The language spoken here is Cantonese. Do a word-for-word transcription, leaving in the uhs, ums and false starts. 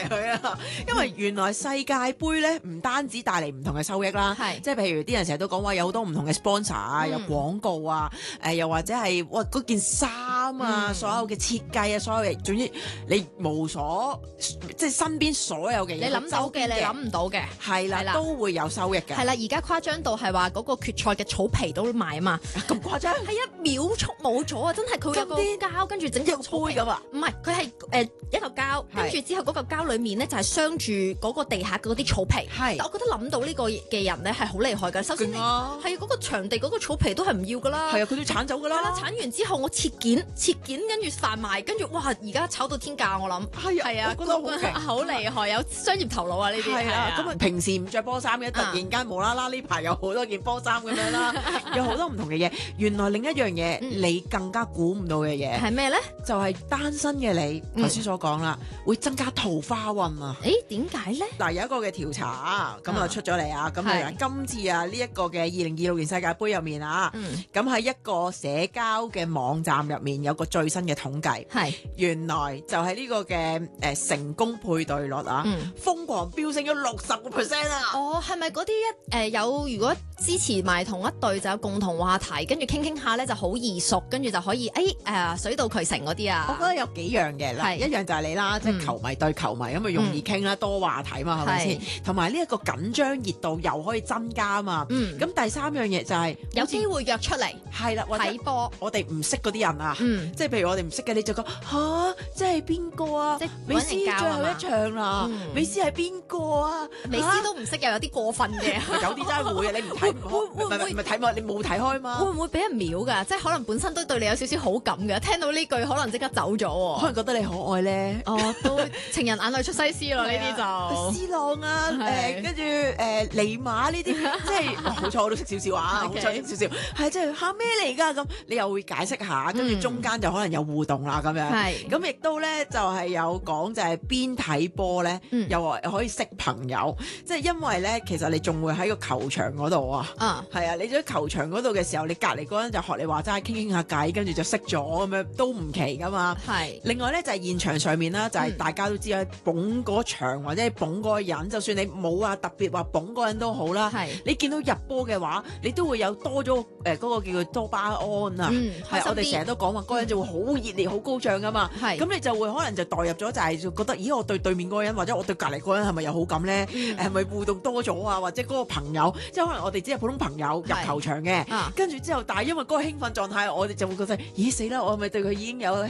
埋佢啊！因為原來世界盃咧唔單止帶嚟唔同嘅收益啦， 係即係譬如啲人成日都講話有好多唔同嘅 sponsor 啊， 嗯有廣告啊，誒又或者係哇嗰件衫啊， 嗯所有嘅設計啊，所有嘢，總之你無所即係身邊所有嘅嘢， 你諗到嘅，你諗唔到嘅， 係啦， 係啦都會有收益嘅。 係啦，而家誇張到係話嗰個決賽嘅草皮都賣啊嘛， 咁誇張？ 係一秒速冇咗啊！真係佢有個咁癲膠，跟住整隻草皮杯咁啊！ 唔係，佢係誒一個膠，跟住之後嗰個膠裡面咧就係鑲住嗰個地下嗰啲草皮。 係但我覺得諗到呢個嘅人咧係好厲害㗎。首先你勁啊係嗰個場地嗰個草皮都係唔要㗎啦。 係啊，佢都鏟走㗎啦。 係啦，鏟完之後我切件，切件跟住販賣，跟住哇！而家炒到天價，我諗係啊係啊， 我覺得好勁好厲害，有商業頭腦啊！呢啲係啊，咁啊平時唔着波衫嘅，突然間無啦啦呢排有好多件波衫咁樣啦，有好多唔同嘅嘢。原來另一樣嘢你更加估唔到嘅嘢， 係咩咧？ 就係單身嘅你嗯頭先所講啦，會增加桃花運啊！ 誒點解咧？ 嗱，有一個嘅調查咁啊出咗嚟啊，咁啊係今次啊呢一個嘅二零二六年世界盃入面啊， 嗯咁喺一個社交嘅網站入面有個最新嘅統計， 係原來就係呢個嘅誒成功配對率啊， 嗯瘋狂飆升咗六十個 percent 啊！ 哦，係咪嗰啲一誒有如果支持埋同一隊就有共同話題，跟住傾傾下咧就好易熟，跟住就可以誒誒水到渠成嗰啲啊？ 我覺得有幾樣嘅啦， 係一樣就係你啦，即係球迷對球迷咁咪容易傾啦，多話題嘛，係咪先？同埋呢一個緊張熱度又可以增加啊嘛。 嗯， 咁第三樣嘢就係有機會約出嚟係啦，或者睇波， 我哋唔識嗰啲人啊， 嗯， 即係譬如我哋唔識嘅，你就講吓，即係邊個啊？ 即係美斯最搵人教啊嘛後一場啦嗯， 美斯係邊個啊？ 美斯都唔識又有啲過分嘅。 有啲真係會啊！你唔睇唔開， 會唔係會唔係睇你冇睇開嘛？ 會唔會俾人秒㗎？即係可能本身都對你有少少好感嘅，聽到呢句可能即刻走咗喎。 可能覺得你可愛咧。 哦，都情人眼裏出西施咯，呢啲就 C 朗啊， 係誒跟住誒尼馬呢啲，即係哇好彩我都識少少啊，好 OK 彩識少少，係即係嚇咩嚟㗎咁，你又會解釋下，跟住中間就可能有互動啦咁樣。 係咁亦都咧就係有講就係邊睇波咧， 嗯又話可以識朋友，即係因為咧其實你仲會喺個球場嗰度啊。 啊， 係啊，你喺球場嗰度嘅時候，你隔離嗰人就學你話齋傾傾下偈，跟住就識咗咁樣都唔奇噶嘛。 係另外咧就係、現場上面啦，就係、 嗯大家都知啦，捧嗰場或者係捧嗰個人，就算你冇話特別話捧嗰個人都好啦。 係你見到入波嘅話，你都會有多咗誒嗰個叫做多巴胺啊。 嗯開心啲係我哋成日都講話嗰個人就會好熱烈、好高漲噶嘛。 係咁你就會可能就代入咗，就係覺得咦，我對對面嗰個人或者我對隔離嗰個人係咪有好感咧？ 嗯係咪互動多咗啊？或者嗰個朋友，即係可能我哋只係普通朋友入係球場嘅， 啊跟住之後，但係因為嗰個興奮狀態，我哋就會覺得，咦死啦！我係咪對佢已經有